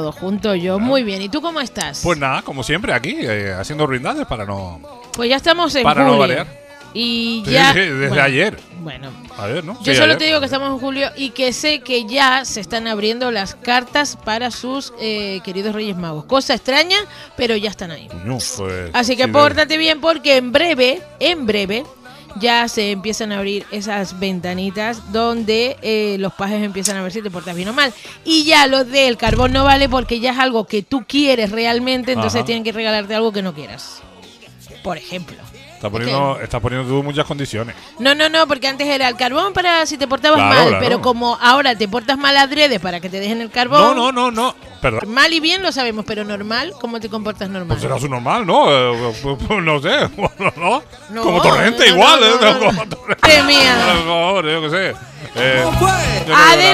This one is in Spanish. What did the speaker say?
todos juntos. Yo muy bien. ¿Y tú cómo estás? Pues nada, como siempre, aquí, haciendo ruindades para no... Pues ya estamos en Para julio. no variar. Y Sí, ya... sí, desde bueno, ayer. Bueno, Ayer, ¿no? yo Sí, solo ayer. te digo que estamos en julio y que sé que ya se están abriendo las cartas para sus queridos Reyes Magos. Cosa extraña, pero ya están ahí. Coño, pues, Así que sí, pórtate bien porque en breve, ya se empiezan a abrir esas ventanitas donde los pajes empiezan a ver si te portas bien o mal. Y ya lo del carbón no vale porque ya es algo que tú quieres realmente, entonces Ajá. tienen que regalarte algo que no quieras. Por ejemplo. Estás poniendo tú muchas condiciones. No, porque antes era el carbón para si te portabas Claro, mal, claro. pero como ahora te portas mal adrede para que te dejen el carbón. No. Perdón. Mal y bien lo sabemos, pero normal, ¿cómo te comportas normal? Pues será su normal, ¿no? Pues no sé. ¿No? No, Como Torrente no, igual, no, ¿eh? no, no. Como Torrente. ¡Qué mía! Por favor, yo qué sé. ¿Cómo fue? Yo creo que Adel-